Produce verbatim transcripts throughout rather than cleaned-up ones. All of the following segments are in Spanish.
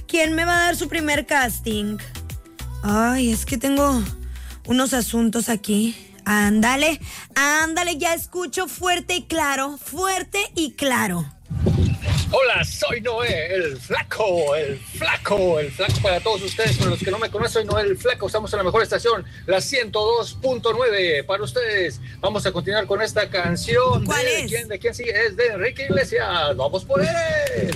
¿Quién me va a dar su primer casting? Ay, es que tengo unos asuntos aquí. Ándale, ándale, ya escucho fuerte y claro, fuerte y claro. Hola, soy Noé, el flaco, el flaco, el flaco para todos ustedes. Para los que no me conocen, soy Noé, el flaco. Estamos en la mejor estación, la ciento dos punto nueve para ustedes. Vamos a continuar con esta canción. ¿Cuál de, es? ¿quién, ¿De quién sigue? Es de Enrique Iglesias. ¡Vamos por él!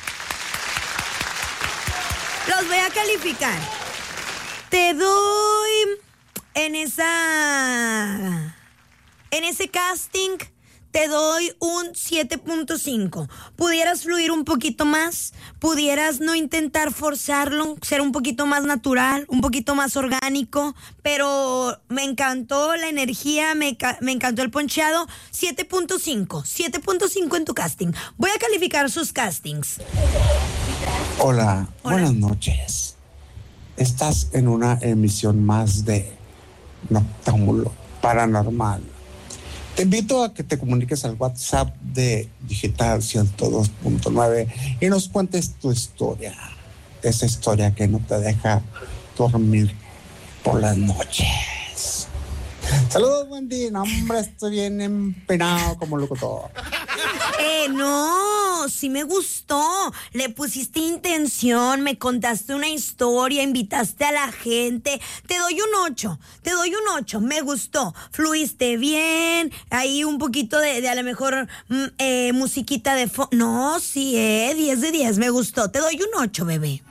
Los voy a calificar. Te doy en esa... En ese casting... Te doy un siete punto cinco. ¿Pudieras fluir un poquito más? ¿Pudieras no intentar forzarlo? Ser un poquito más natural, un poquito más orgánico. Pero me encantó la energía, me, me encantó el poncheado. siete punto cinco. siete punto cinco en tu casting. Voy a calificar sus castings. Hola, Hola. Buenas noches. Estás en una emisión más de Noctámbulo Paranormal. Te invito a que te comuniques al WhatsApp de Digital ciento dos punto nueve y nos cuentes tu historia. Esa historia que no te deja dormir por las noches. Saludos, Wendy. No, hombre, estoy bien empenado como locutor. Eh, no, sí me gustó. Le pusiste intención, me contaste una historia, invitaste a la gente. Te doy un ocho, te doy un ocho, me gustó. Fluiste bien, ahí un poquito de, de a lo mejor mm, eh, musiquita de fondo. No, sí, eh, diez de diez, me gustó. Te doy un ocho, bebé.